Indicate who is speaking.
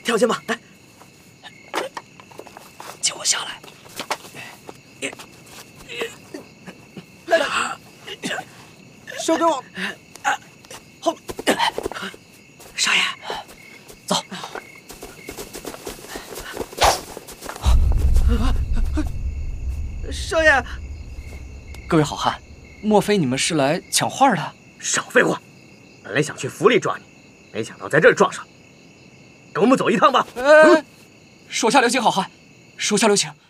Speaker 1: 跳先吧，来，
Speaker 2: 借我下来。
Speaker 1: 来，交给我。好，
Speaker 2: 少爷，走。
Speaker 1: 少爷，
Speaker 2: 各位好汉，莫非你们是来抢画的？
Speaker 1: 少废话，本来想去府里抓你，没想到在这儿撞上。跟我们走一趟吧。
Speaker 2: 手下留情，好汉，手下留情。